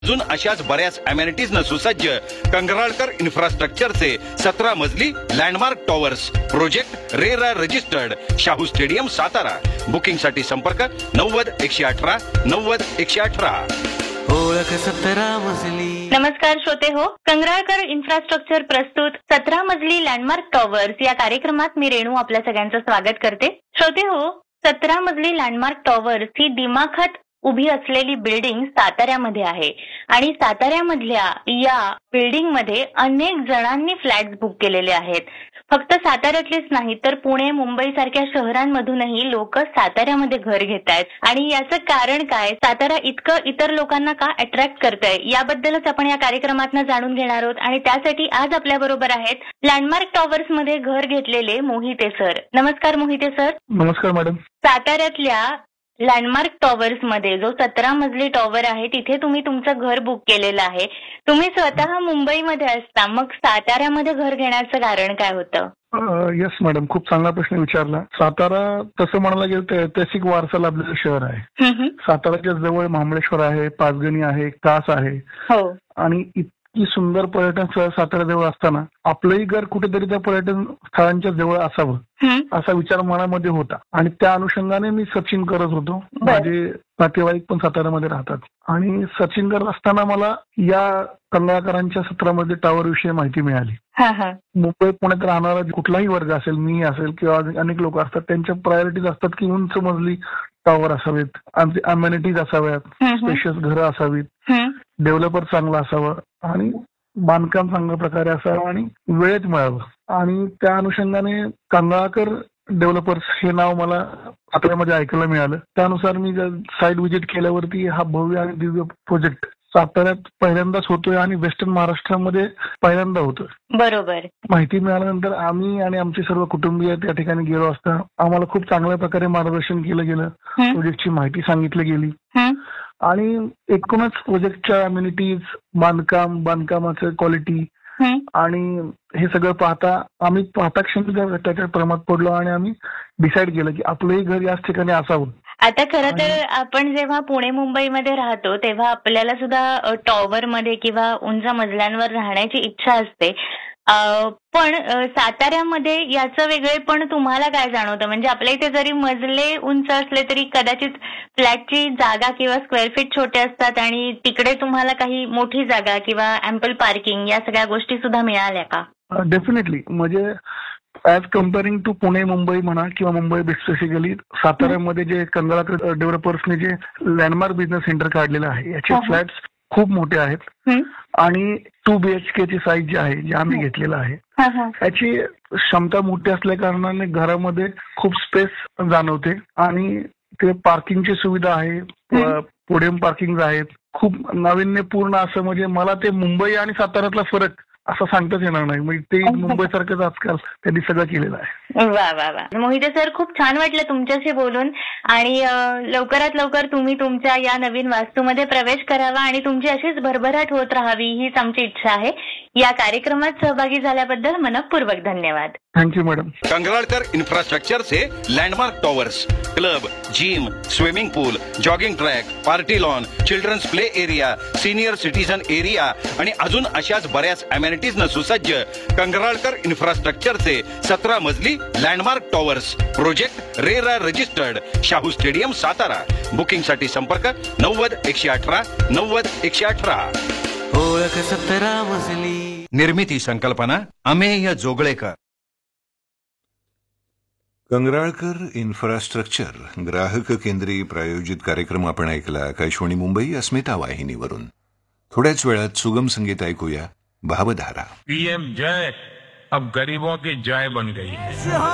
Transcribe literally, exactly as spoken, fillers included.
अजून अशाच बऱ्याच अमेनिटीज न सुसज्ज कंगराळकर इन्फ्रास्ट्रक्चरचे सतरा मजली landmark towers project RERA registered Shahu stadium Satara. Booking साठी संपर्क नव्वद एकशे अठरा नव्वद एकशे अठरा. ओळख सतरा मजली. नमस्कार श्रोते हो, कंगराळकर इन्फ्रास्ट्रक्चर प्रस्तुत सतरा मजली लँडमार्क टॉवर्स या कार्यक्रमात मी रेणू आपल्या सगळ्यांचं स्वागत करते. श्रोते हो, सतरा मजली लँडमार्क टॉवर्स ही दिमाखात उभी असलेली बिल्डिंग साताऱ्यामध्ये आहे आणि साताऱ्यामधल्या या बिल्डिंग मध्ये अनेक जणांनी फ्लॅट्स बुक केलेले आहेत. फक्त साताऱ्यातलेच नाही तर पुणे मुंबई सारख्या शहरांमधूनही लोक साताऱ्यामध्ये घर घेत आहेत. आणि याचं कारण काय, सातारा इतकं इतर लोकांना का अट्रॅक्ट करतंय याबद्दलच आपण या कार्यक्रमातून जाणून घेणार आहोत. आणि त्यासाठी आज आपल्या बरोबर आहेत लँडमार्क टॉवर्स मध्ये घर घेतलेले मोहिते सर. नमस्कार मोहिते सर. नमस्कार मॅडम. साताऱ्यातल्या लँडमार्क टॉवर्स मध्ये जो सतरा मजली टॉवर आहे तिथे तुम्ही तुमचं घर बुक केलेलं आहे. तुम्ही स्वतः मुंबईमध्ये असता, मग साताऱ्यामध्ये घर घेण्याचं कारण काय होतं? येस मॅडम, खूप चांगला प्रश्न विचारला. सातारा तसं म्हणायला गेलं तर ऐतिहासिक वारसा लाभलेलं शहर आहे. साताराच्या जवळ महाबळेश्वर आहे, पाचगणी आहे, कास आहे. हो. आणि इतकी सुंदर पर्यटन स्थळ सातारा जवळ असताना आपलंही घर कुठेतरी त्या पर्यटन स्थळांच्या जवळ असावं असा विचार मनामध्ये होता. आणि त्या अनुषंगाने मी सर्चिंग करत होतो. माझे नातेवाईक पण साताऱ्यामध्ये राहतात आणि सर्चिंग करत असताना मला या कंगराळकरांच्या सत्रामध्ये टॉवर विषयी माहिती मिळाली. मुंबई पुण्यात राहणारा कुठलाही वर्ग असेल, मी असेल किंवा अनेक लोक असतात, त्यांच्या प्रायोरिटीज असतात की उंच मजली टॉवर असावेत, अमेनिटीज असाव्यात, स्पेशियस घरं असावीत, डेव्हलपर चांगला असावं आणि बांधकाम चांगल्या प्रकारे असावं आणि वेळेत मिळावं. आणि त्या अनुषंगाने कंगराळकर डेव्हलपर्स हे नाव मला साताऱ्यामध्ये ऐकायला मिळालं. त्यानुसार मी साईट व्हिजिट केल्यावरती हा भव्य आणि दिव्य प्रोजेक्ट साताऱ्यात पहिल्यांदाच होतोय आणि वेस्टर्न महाराष्ट्रामध्ये पहिल्यांदा होतोय. बरोबर. माहिती मिळाल्यानंतर आम्ही आणि आमचे सर्व कुटुंबीय त्या ठिकाणी गेलो असता आम्हाला खूप चांगल्या प्रकारे मार्गदर्शन केलं गेलं, प्रोजेक्टची माहिती सांगितली गेली आणि एकूणच प्रोजेक्टच्या अम्युनिटीज, बांधकाम, बांधकामाचं क्वालिटी आणि हे सगळं पाहता आम्ही पाहता क्षणी त्याच्या प्रेमात पडलो आणि आम्ही डिसाईड केलं की आपलंही घर याच ठिकाणी असावं. आता खरं तर आपण जेव्हा पुणे मुंबईमध्ये राहतो तेव्हा आपल्याला सुद्धा टॉवर मध्ये किंवा उंच मजल्यांवर राहण्याची इच्छा असते. पण साताऱ्यामध्ये याचं वेगळे पण तुम्हाला काय जाणवतं? म्हणजे आपल्या इथे जरी मजले उंच असले तरी कदाचित फ्लॅटची जागा किंवा स्क्वेअर फीट छोटे असतात आणि तिकडे तुम्हाला काही मोठी जागा किंवा अँपल पार्किंग या सगळ्या गोष्टी सुद्धा मिळाल्या का? डेफिनेटली. म्हणजे as comparing to Pune Mumbai म्हणा किंवा मुंबई बेसिकली साताऱ्यामध्ये जे कंगराळकर डेव्हलपर्सने जे लँडमार्क बिझनेस सेंटर काढलेलं आहे याचे फ्लॅट्स खूप मोठे आहेत आणि टू बीएचके ची साईज जी आहे, जे आम्ही घेतलेलं आहे, याची क्षमता मोठी असल्या कारणाने घरामध्ये खूप स्पेस जाणवते आणि ते पार्किंगची सुविधा आहे, पोडियम पार्किंग आहेत. खूप नाविन्यपूर्ण असं, म्हणजे मला ते मुंबई आणि साताऱ्यातला फरक असं सांगताच येणार नाही. म्हणजे ते मुंबईसारखंच आजकाल त्यांनी सगळं केलेलं आहे. वा वा वा. मोहिते सर, खूप छान वाटलं तुमच्याशी बोलून आणि लवकरात लवकर तुम्ही तुमच्या या नवीन वास्तूमध्ये प्रवेश करावा आणि तुमची अशीच भरभराट होत राहावी हीच आमची इच्छा आहे. या कार्यक्रमात सहभागी झाल्याबद्दल मनपूर्वक धन्यवाद. Thank you madam. कंगराळकर इन्फ्रास्ट्रक्चरचे landmark towers club, gym, swimming पूल, jogging track, party lawn, children's play area, senior citizen area आणि अजून अशाच बऱ्याच अमेनिटीज न सुसज्ज कंगराळकर इन्फ्रास्ट्रक्चरचे सतरा मजली landmark towers project RERA registered Shahu stadium Satara. Booking साठी संपर्क नव्वद एकशे अठरा नव्वद एकशे अठरा. ओळख सतरा मजली. निर्मिती संकल्पना अमेय जोगळेकर. कंगराळकर इन्फ्रास्ट्रक्चर ग्राहक केंद्री प्रायोजित कार्यक्रम आपण ऐकला आकाशवाणी मुंबई अस्मिता वाहिनीवरून. थोड्याच वेळात सुगम संगीत ऐकूया भावधारा. पीएम जय अब गरीबों की जय बन गई है.